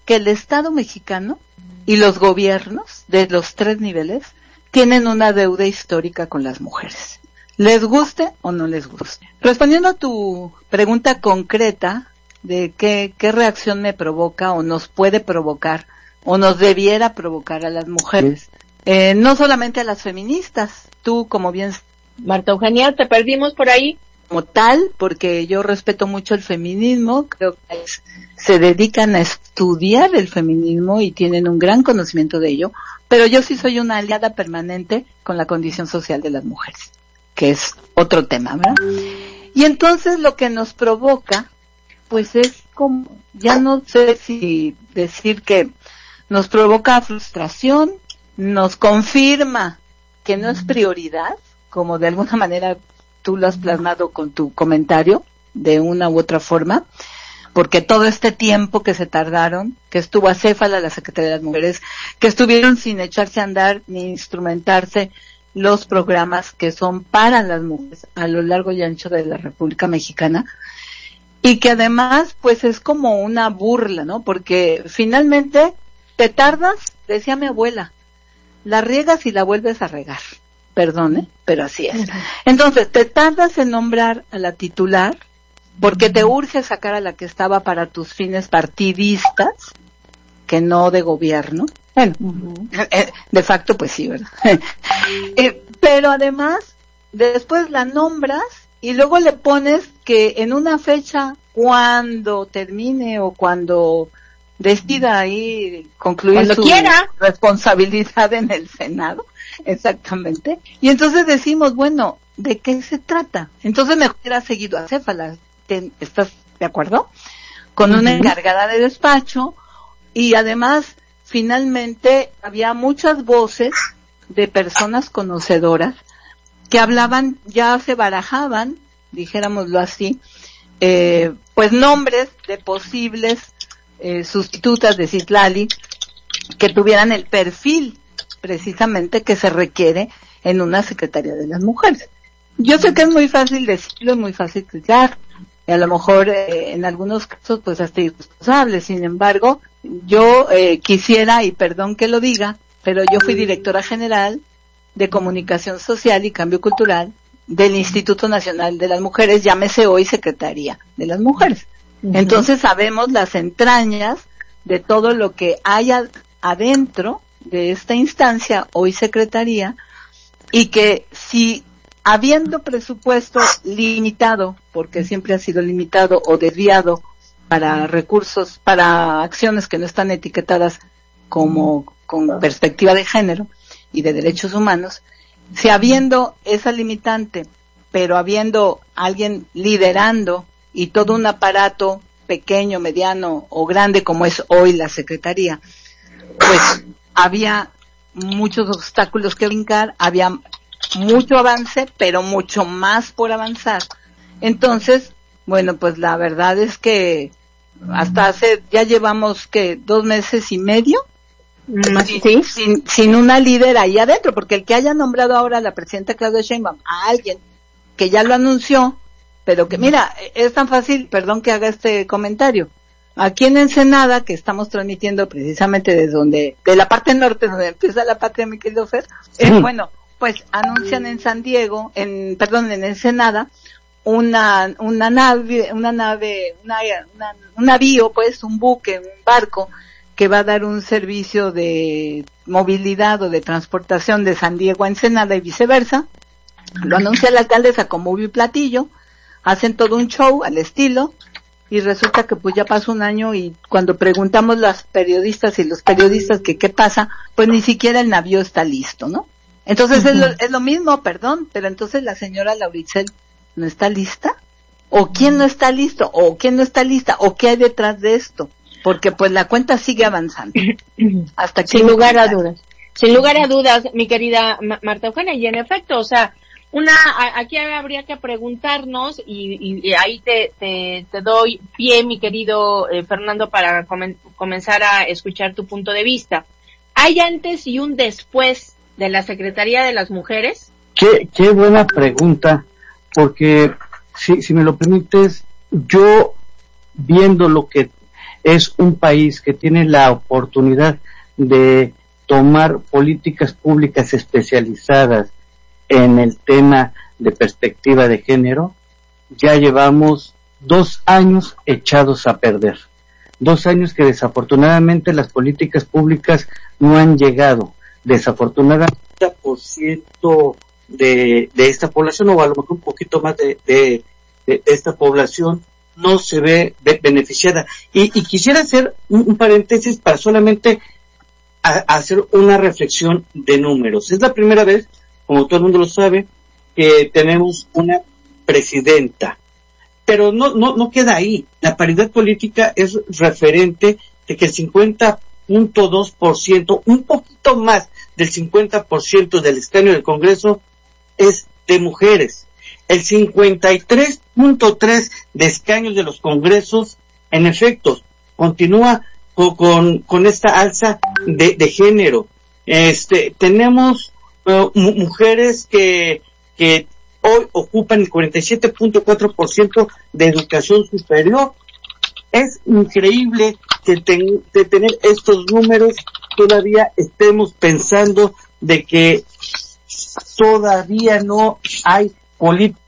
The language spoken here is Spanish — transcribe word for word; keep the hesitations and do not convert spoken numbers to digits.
que el Estado mexicano y los gobiernos de los tres niveles tienen una deuda histórica con las mujeres, les guste o no les guste. Respondiendo a tu pregunta concreta de qué, qué reacción me provoca o nos puede provocar o nos debiera provocar a las mujeres, eh, no solamente a las feministas, tú como bien... Marta Eugenia, ¿te perdimos por ahí? Como tal, porque yo respeto mucho el feminismo, creo que es, se dedican a estudiar el feminismo y tienen un gran conocimiento de ello, pero yo sí soy una aliada permanente con la condición social de las mujeres, que es otro tema, ¿verdad? Y entonces lo que nos provoca, pues es como, ya no sé si decir que nos provoca frustración, nos confirma que no es prioridad, como de alguna manera tú lo has plasmado con tu comentario, de una u otra forma, porque todo este tiempo que se tardaron, que estuvo acéfala la Secretaría de las Mujeres, que estuvieron sin echarse a andar ni instrumentarse los programas que son para las mujeres a lo largo y ancho de la República Mexicana, y que además pues es como una burla, ¿no? Porque finalmente te tardas, decía mi abuela, la riegas y la vuelves a regar. Perdone, pero así es. Entonces, te tardas en nombrar a la titular porque te urge sacar a la que estaba para tus fines partidistas, que no de gobierno. Bueno, uh-huh. de facto pues sí, ¿verdad? eh, pero además, después la nombras y luego le pones que en una fecha, cuando termine o cuando decida ahí concluir cuando su quiera. responsabilidad en el Senado. Exactamente. Y entonces decimos, bueno, ¿de qué se trata? Entonces mejor hubiera seguido a Céfala. ¿Estás de acuerdo? Con uh-huh. una encargada de despacho, y además, finalmente, había muchas voces de personas conocedoras que hablaban, ya se barajaban, dijéramoslo así, eh, pues nombres de posibles eh, sustitutas de Citlali que tuvieran el perfil precisamente que se requiere en una Secretaría de las Mujeres. Yo sé que es muy fácil decirlo, es muy fácil criticar, y a lo mejor eh, en algunos casos pues hasta irresponsable. Sin embargo, yo eh, quisiera, y perdón que lo diga, pero yo fui directora general de Comunicación Social y Cambio Cultural del Instituto Nacional de las Mujeres, llámese hoy Secretaría de las Mujeres. Uh-huh. Entonces sabemos las entrañas de todo lo que hay a, adentro de esta instancia, hoy Secretaría, y que si habiendo presupuesto limitado, porque siempre ha sido limitado o desviado para recursos, para acciones que no están etiquetadas como con perspectiva de género y de derechos humanos, si habiendo esa limitante, pero habiendo alguien liderando y todo un aparato pequeño, mediano o grande como es hoy la Secretaría, pues había muchos obstáculos que brincar, había mucho avance, pero mucho más por avanzar. Entonces, bueno, pues la verdad es que hasta hace, ya llevamos que dos meses y medio, ¿sí? sin, sin, sin una líder ahí adentro, porque el que haya nombrado ahora a la presidenta Claudia Sheinbaum a alguien que ya lo anunció, pero que mira, es tan fácil, perdón que haga este comentario, aquí en Ensenada, que estamos transmitiendo precisamente desde donde, de la parte norte, donde empieza la patria, mi querido Fer, eh, bueno, pues anuncian en San Diego, en, perdón, en Ensenada, una, una nave, una nave, una, una, un navío, pues, un buque, un barco, que va a dar un servicio de movilidad o de transportación de San Diego a Ensenada y viceversa. Lo anuncia la alcaldesa como bombo y platillo, hacen todo un show al estilo, y resulta que pues ya pasó un año y cuando preguntamos las periodistas y los periodistas que qué pasa, pues ni siquiera el navío está listo, ¿no? Entonces uh-huh. es, lo, es lo mismo, perdón, pero entonces la señora Lauritzel no está lista, o quién no está listo, o quién no está lista, o qué hay detrás de esto, porque pues la cuenta sigue avanzando. Hasta que sin lugar a dudas, sin lugar a dudas, mi querida Marta Eugenia, y en efecto, o sea, una, aquí habría que preguntarnos, y, y, y ahí te, te, te doy pie, mi querido eh, Fernando, para comen, comenzar a escuchar tu punto de vista. ¿Hay antes y un después de la Secretaría de las Mujeres? Qué, qué buena pregunta, porque si, si me lo permites, yo viendo lo que es un país que tiene la oportunidad de tomar políticas públicas especializadas en el tema de perspectiva de género, ya llevamos dos años echados a perder. Dos años que desafortunadamente las políticas públicas no han llegado. Desafortunadamente, el treinta por ciento de, de esta población, o a lo mejor un poquito más de, de, de esta población, no se ve beneficiada. Y, y quisiera hacer un, un paréntesis para solamente a, a hacer una reflexión de números. Es la primera vez, como todo el mundo lo sabe, que tenemos una presidenta. Pero no, no, no queda ahí. La paridad política es referente de que el cincuenta punto dos por ciento, un poquito más del cincuenta por ciento del escaño del Congreso es de mujeres. El cincuenta y tres punto tres por ciento de escaños de los congresos, en efecto, continúa con, con, con esta alza de, de género. Este, tenemos uh, mujeres que, que hoy ocupan el cuarenta y siete punto cuatro por ciento de educación superior. Es increíble que ten, de tener estos números todavía estemos pensando de que todavía no hay políticas